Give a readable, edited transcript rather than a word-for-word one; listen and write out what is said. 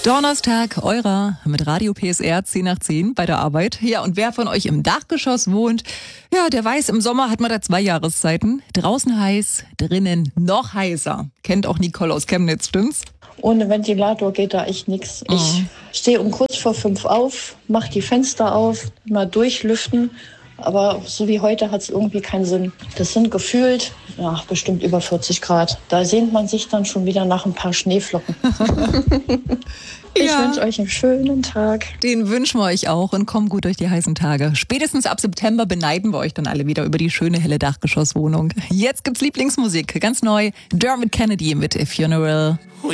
Donnerstag, eurer mit Radio PSR 10 nach 10 bei der Arbeit. Ja, und wer von euch im Dachgeschoss wohnt, ja, der weiß, im Sommer hat man da 2 Jahreszeiten. Draußen heiß, drinnen noch heißer. Kennt auch Nicole aus Chemnitz, stimmt's? Ohne Ventilator geht da echt nichts. Ich stehe um kurz vor 5 auf, mache die Fenster auf, mal durchlüften. Aber so wie heute hat es irgendwie keinen Sinn. Das sind gefühlt, ja, bestimmt über 40 Grad. Da sehnt man sich dann schon wieder nach ein paar Schneeflocken. Ich wünsche euch einen schönen Tag. Den wünschen wir euch auch und kommt gut durch die heißen Tage. Spätestens ab September beneiden wir euch dann alle wieder über die schöne helle Dachgeschosswohnung. Jetzt gibt's Lieblingsmusik, ganz neu. Dermot Kennedy mit A Funeral.